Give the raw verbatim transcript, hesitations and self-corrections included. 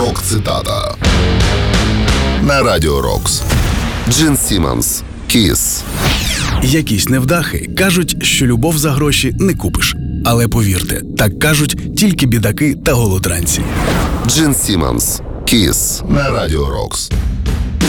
Рок-цитата. На Радіо Рокс. Джин Сіммонс. Kiss. Якісь невдахи кажуть, що любов за гроші не купиш. Але повірте, так кажуть тільки бідаки та голодранці. Джин Сіммонс. Kiss. На Радіо Рокс.